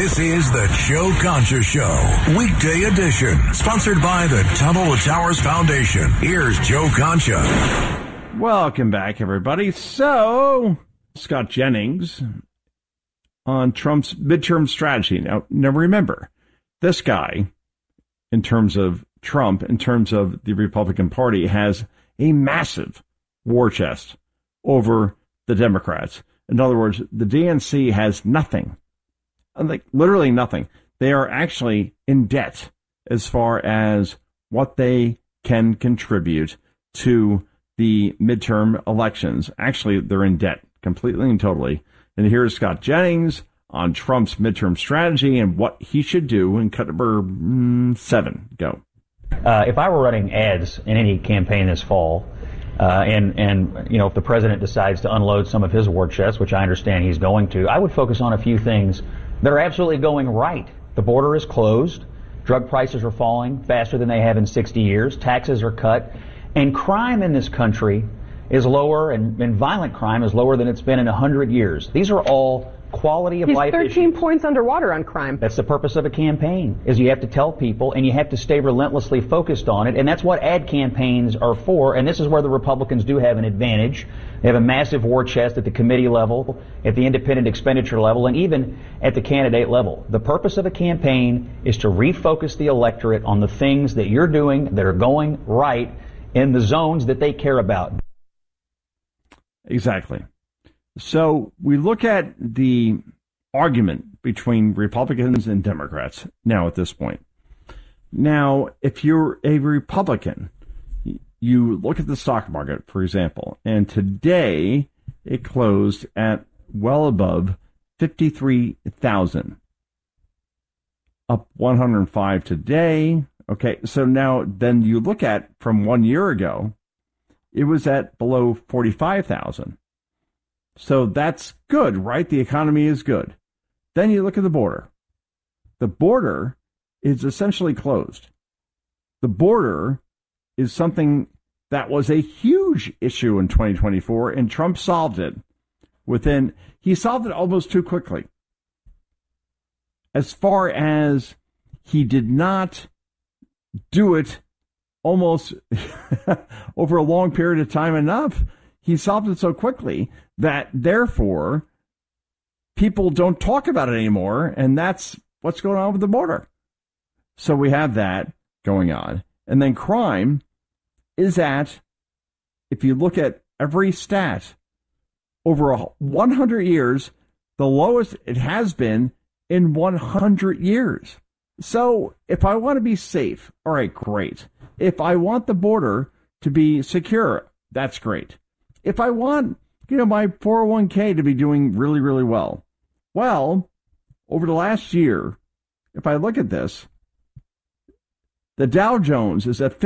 This is the Joe Concha Show, weekday edition, sponsored by the Tunnel Towers Foundation. Here's Joe Concha. Welcome back, everybody. So, Scott Jennings on Trump's midterm strategy. Now remember, this guy, in terms of Trump, in terms of the Republican Party, has a massive war chest over the Democrats. In other words, the DNC has nothing. Like literally nothing. They are actually in debt as far as what they can contribute to the midterm elections. Actually, they're in debt completely and totally. And here's Scott Jennings on Trump's midterm strategy and what he should do in cut number 7. Go. If I were running ads in any campaign this fall, and you know, if the president decides to unload some of his war chest, which I understand he's going to, I would focus on a few things that are absolutely going right. The border is closed. Drug prices are falling faster than they have in 60 years. Taxes are cut. And crime in this country is lower, and violent crime is lower than it's been in 100 years. These are all quality of life issues. 13 points underwater on crime. That's the purpose of a campaign, is you have to tell people, and you have to stay relentlessly focused on it, and that's what ad campaigns are for, and this is where the Republicans do have an advantage. They have a massive war chest at the committee level, at the independent expenditure level, and even at the candidate level. The purpose of a campaign is to refocus the electorate on the things that you're doing that are going right in the zones that they care about. Exactly. So we look at the argument between Republicans and Democrats now at this point. Now, if you're a Republican, you look at the stock market, for example, and today it closed at well above 53,000, up 105 today. Okay, so now then you look at from 1 year ago, it was at below 45,000. So that's good, right? The economy is good. Then you look at the border. The border is essentially closed. The border is something that was a huge issue in 2024, and Trump solved it he solved it almost too quickly. As far as he did not do it almost over a long period of time enough, he solved it so quickly that therefore people don't talk about it anymore, and that's what's going on with the border. So we have that going on. And then crime is at, if you look at every stat, over 100 years, the lowest it has been in 100 years. So if I want to be safe, all right, great. If I want the border to be secure, that's great. If I want, my 401k to be doing really, really well, over the last year, if I look at this, the Dow Jones is at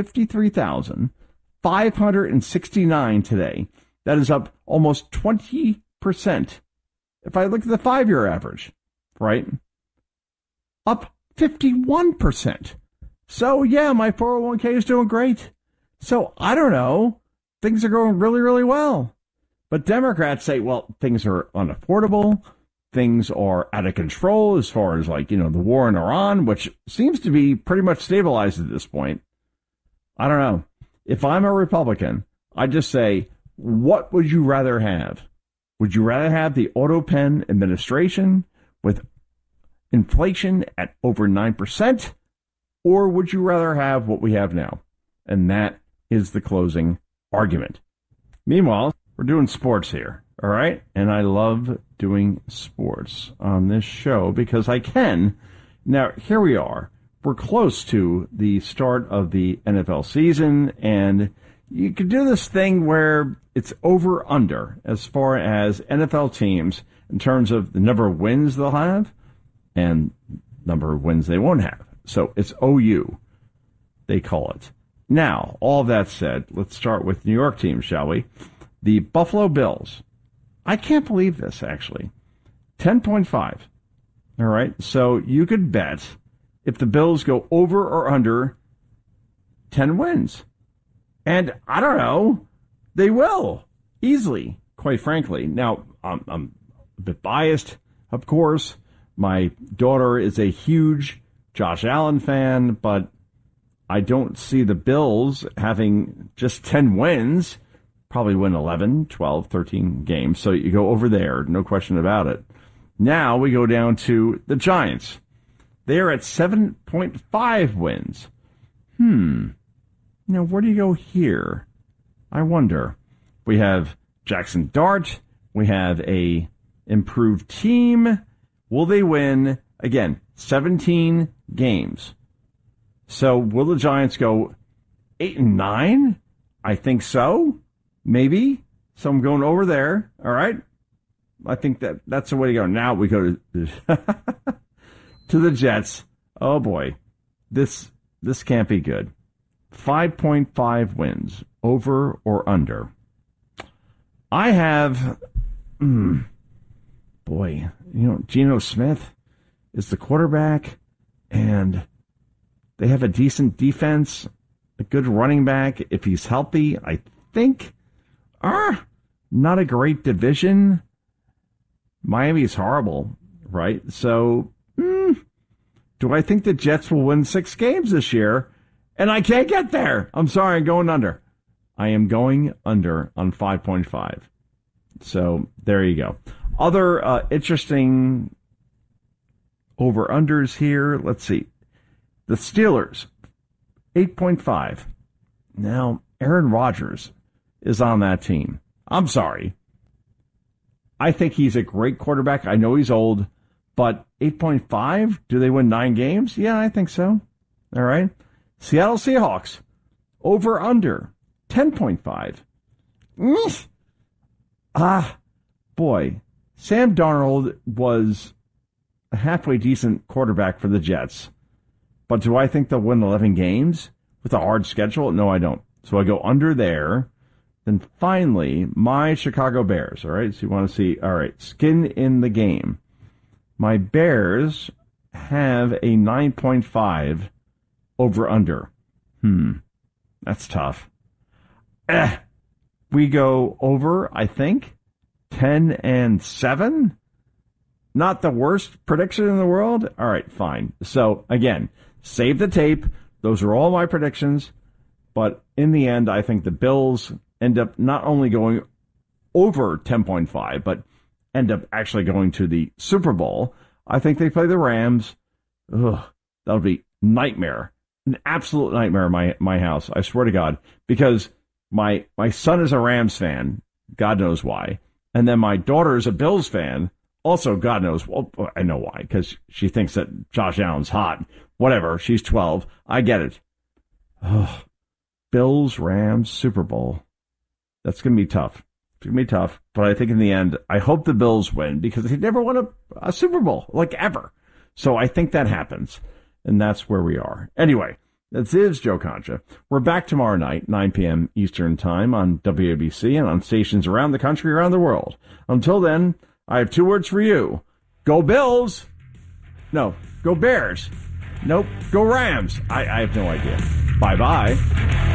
53,569 today. That is up almost 20%. If I look at the 5-year average, right, up 51%. So, yeah, my 401k is doing great. So, I don't know. Things are going really, really well. But Democrats say, well, things are unaffordable. Things are out of control as far as, the war in Iran, which seems to be pretty much stabilized at this point. I don't know. If I'm a Republican, I just say, what would you rather have? Would you rather have the Auto Pen administration with inflation at over 9%? Or would you rather have what we have now? And that is the closing argument. Meanwhile, we're doing sports here, all right? And I love doing sports on this show because I can. Now, here we are. We're close to the start of the NFL season, and you can do this thing where it's over-under as far as NFL teams in terms of the number of wins they'll have and number of wins they won't have. So it's OU, they call it. Now, all that said, let's start with New York teams, shall we? The Buffalo Bills. I can't believe this, actually. 10.5. All right, so you could bet if the Bills go over or under 10 wins. And I don't know, they will, easily, quite frankly. Now, I'm a bit biased, of course, My daughter is a huge Josh Allen fan, but I don't see the Bills having just 10 wins. Probably win 11, 12, 13 games. So you go over there, no question about it. Now we go down to the Giants. They're at 7.5 wins. Now, where do you go here? I wonder. We have Jackson Dart. We have a improved team. Will they win, again, 17 games? So will the Giants go 8-9? I think so. Maybe. So I'm going over there. All right. I think that's the way to go. Now we go to to the Jets. Oh boy. This can't be good. 5.5 wins, over or under. I have boy, Geno Smith is the quarterback, and they have a decent defense, a good running back if he's healthy, I think. Not a great division. Miami's horrible, right? So, do I think the Jets will win 6 games this year? And I can't get there. I'm sorry, I'm going under. I am going under on 5.5. So, there you go. Other interesting over-unders here. Let's see. The Steelers, 8.5. Now, Aaron Rodgers is on that team. I'm sorry. I think he's a great quarterback. I know he's old, but 8.5? Do they win 9 games? Yeah, I think so. All right. Seattle Seahawks, over-under, 10.5. Boy. Sam Darnold was a halfway decent quarterback for the Jets. But do I think they'll win 11 games with a hard schedule? No, I don't. So I go under there. Then finally, my Chicago Bears. All right, so you want to see, all right, skin in the game. My Bears have a 9.5 over-under. That's tough. We go over, I think, 10-7. Not the worst prediction in the world. All right, fine. So, again, save the tape. Those are all my predictions. But in the end, I think the Bills end up not only going over 10.5, but end up actually going to the Super Bowl. I think they play the Rams. That'll be nightmare. An absolute nightmare in my house. I swear to God. Because my son is a Rams fan. God knows why. And then my daughter is a Bills fan. Also, God knows. Well, I know why. Because she thinks that Josh Allen's hot. Whatever. She's 12. I get it. Bills, Rams, Super Bowl. That's going to be tough. It's going to be tough. But I think in the end, I hope the Bills win because they never won a Super Bowl, like ever. So I think that happens. And that's where we are. Anyway, this is Joe Concha. We're back tomorrow night, 9 p.m. Eastern Time on WABC and on stations around the country, around the world. Until then, I have 2 words for you. Go Bills. No, go Bears. Nope, go Rams. I have no idea. Bye-bye.